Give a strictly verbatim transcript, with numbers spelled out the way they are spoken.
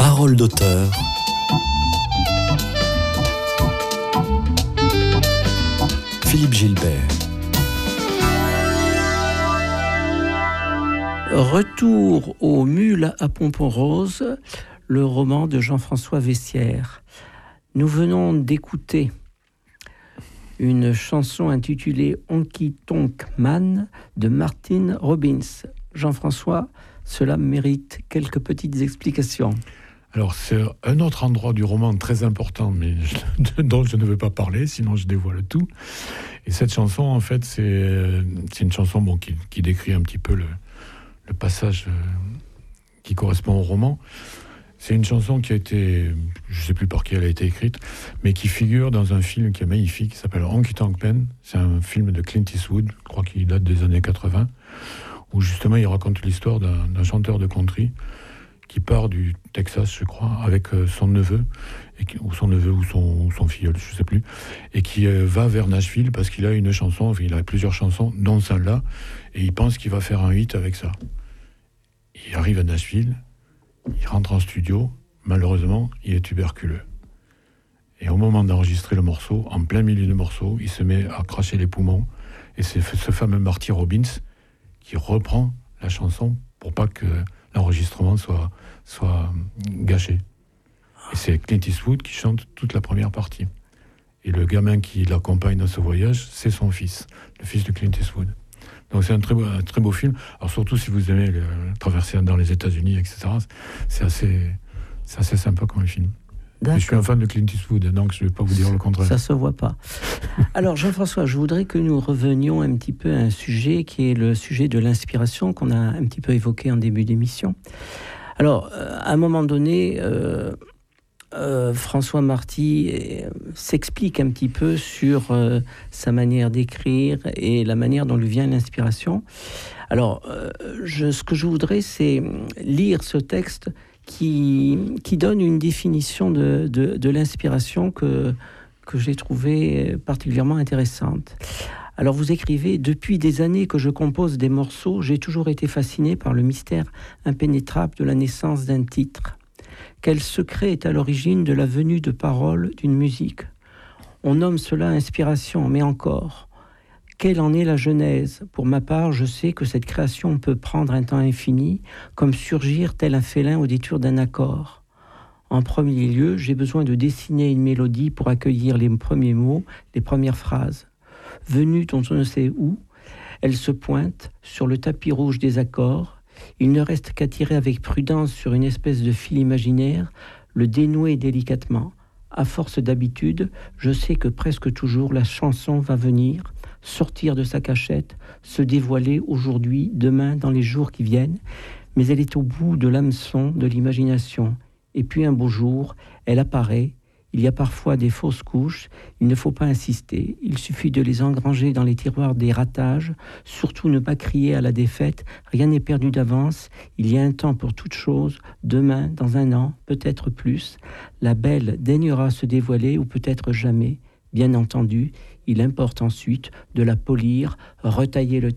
Parole d'auteur. Philippe Gilbert. Retour aux mules à pompons-roses, le roman de Jean-François Vessières. Nous venons d'écouter une chanson intitulée Honky Tonk Man de Martin Robbins. Jean-François, cela mérite quelques petites explications. Alors, c'est un autre endroit du roman très important, mais je, dont je ne veux pas parler, sinon je dévoile tout. Et cette chanson, en fait, c'est, c'est une chanson bon, qui, qui décrit un petit peu le, le passage euh, qui correspond au roman. C'est une chanson qui a été, je ne sais plus par qui elle a été écrite, mais qui figure dans un film qui est magnifique, qui s'appelle Honky Tonk Man. C'est un film de Clint Eastwood, je crois qu'il date des années quatre-vingts, où justement il raconte l'histoire d'un, d'un chanteur de country qui part du Texas, je crois, avec euh, son neveu, et qui, ou son neveu ou son, ou son filleul, je ne sais plus, et qui euh, va vers Nashville parce qu'il a une chanson, enfin, il a plusieurs chansons, dont celle-là, et il pense qu'il va faire un hit avec ça. Il arrive à Nashville, il rentre en studio, malheureusement, il est tuberculeux. Et au moment d'enregistrer le morceau, en plein milieu du morceau, il se met à cracher les poumons, et c'est ce fameux Marty Robbins qui reprend la chanson pour pas que l'enregistrement soit, soit gâché. Et c'est Clint Eastwood qui chante toute la première partie. Et le gamin qui l'accompagne dans ce voyage, c'est son fils, le fils de Clint Eastwood. Donc c'est un très beau, un très beau film. Alors surtout si vous aimez le, traverser dans les États-Unis, et cetera, c'est assez, c'est assez sympa comme film. Je suis un fan de Clint Eastwood, donc je ne vais pas vous dire le contraire. Ça ne se voit pas. Alors Jean-François, je voudrais que nous revenions un petit peu à un sujet qui est le sujet de l'inspiration qu'on a un petit peu évoqué en début d'émission. Alors, euh, à un moment donné, euh, euh, François Marty euh, s'explique un petit peu sur euh, sa manière d'écrire et la manière dont lui vient l'inspiration. Alors, euh, je, ce que je voudrais, c'est lire ce texte Qui, qui donne une définition de, de, de l'inspiration que, que j'ai trouvée particulièrement intéressante. Alors vous écrivez « Depuis des années que je compose des morceaux, j'ai toujours été fasciné par le mystère impénétrable de la naissance d'un titre. Quel secret est à l'origine de la venue de paroles d'une musique ? On nomme cela inspiration, mais encore. Quelle en est la genèse ? Pour ma part, je sais que cette création peut prendre un temps infini, comme surgir tel un félin au détour d'un accord. En premier lieu, j'ai besoin de dessiner une mélodie pour accueillir les premiers mots, les premières phrases. Venue dont on ne sait où, elle se pointe sur le tapis rouge des accords. Il ne reste qu'à tirer avec prudence sur une espèce de fil imaginaire, le dénouer délicatement. À force d'habitude, je sais que presque toujours la chanson va venir, sortir de sa cachette, se dévoiler aujourd'hui, demain, dans les jours qui viennent, mais elle est au bout de l'hameçon de l'imagination. Et puis un beau jour, elle apparaît. Il y a parfois des fausses couches, il ne faut pas insister, il suffit de les engranger dans les tiroirs des ratages, surtout ne pas crier à la défaite, rien n'est perdu d'avance, il y a un temps pour toute chose, demain, dans un an, peut-être plus, la belle daignera se dévoiler ou peut-être jamais, bien entendu, il importe ensuite de la polir, retailler le